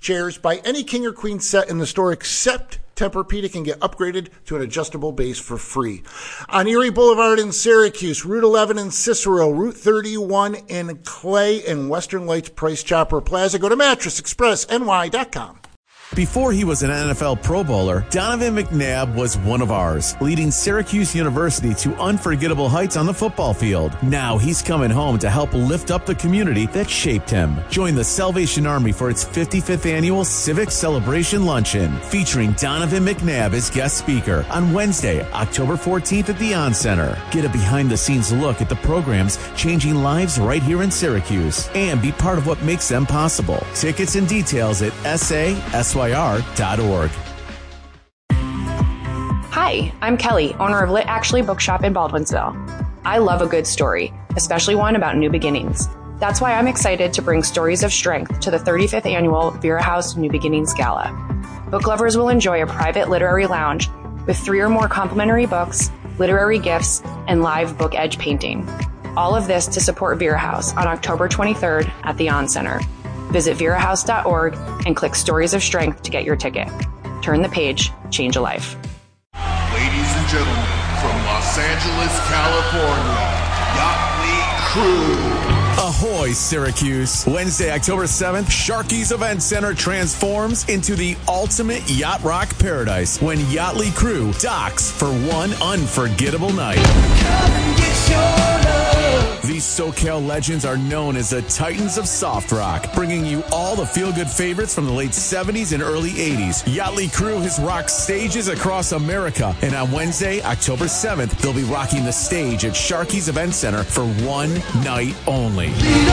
chairs. Buy any king or queen set in the store except Tempur-Pedic and get upgraded to an adjustable base for free. On Erie Boulevard in Syracuse, Route 11 in Cicero, Route 31 in Clay, and Western Lights Price Chopper Plaza. Go to MattressExpressNY.com. Before he was an NFL Pro Bowler, Donovan McNabb was one of ours, leading Syracuse University to unforgettable heights on the football field. Now he's coming home to help lift up the community that shaped him. Join the Salvation Army for its 55th annual Civic Celebration Luncheon, featuring Donovan McNabb as guest speaker on Wednesday, October 14th at the On Center. Get a behind-the-scenes look at the programs changing lives right here in Syracuse, and be part of what makes them possible. Tickets and details at SYR.org. Hi, I'm Kelly, owner of Lit Actually Bookshop in Baldwinsville. I love a good story, especially one about new beginnings. That's why I'm excited to bring stories of strength to the 35th annual Vera House New Beginnings Gala. Book lovers will enjoy a private literary lounge with 3 or more complimentary books, literary gifts, and live book edge painting. All of this to support Vera House on October 23rd at the On Center. Visit verahouse.org and click Stories of Strength to get your ticket. Turn the page, change a life. Ladies and gentlemen, from Los Angeles, California, Yacht Crew. Ahoy, Syracuse. Wednesday, October 7th, Sharky's Event Center transforms into the ultimate yacht rock paradise when Yachtly Crew docks for one unforgettable night. Come and get your love. These SoCal legends are known as the Titans of Soft Rock, bringing you all the feel-good favorites from the late 70s and early 80s. Yachtly Crew has rocked stages across America, and on Wednesday, October 7th, they'll be rocking the stage at Sharky's Event Center for one night only.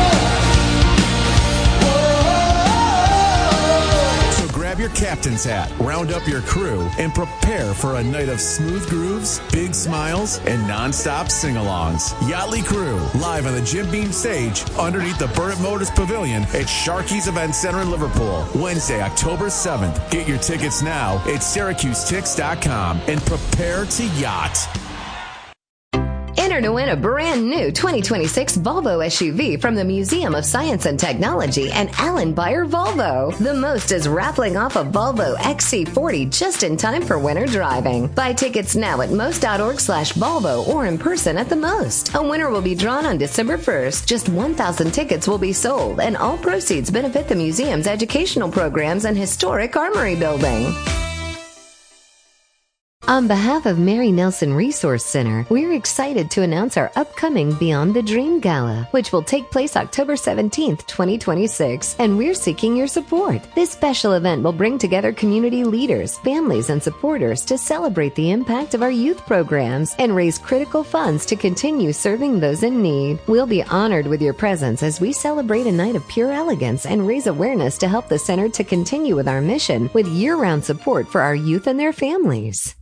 So grab your captain's hat, round up your crew, and prepare for a night of smooth grooves, big smiles, and non-stop sing-alongs. Yachtly Crew, live on the Jim Beam stage underneath the Burnett Motors Pavilion at Sharky's Event Center in Liverpool. Wednesday, October 7th. Get your tickets now at SyracuseTix.com and prepare to yacht. Enter to win a brand new 2026 Volvo SUV from the Museum of Science and Technology and Alan Bayer Volvo. The most is raffling off a Volvo XC40 just in time for winter driving. Buy tickets now at most.org/Volvo or in person at the Most. A winner will be drawn on December 1st. Just 1,000 tickets will be sold, and all proceeds benefit the museum's educational programs and historic armory building. On behalf of Mary Nelson Resource Center, we're excited to announce our upcoming Beyond the Dream Gala, which will take place October 17th, 2026, and we're seeking your support. This special event will bring together community leaders, families, and supporters to celebrate the impact of our youth programs and raise critical funds to continue serving those in need. We'll be honored with your presence as we celebrate a night of pure elegance and raise awareness to help the center to continue with our mission with year-round support for our youth and their families.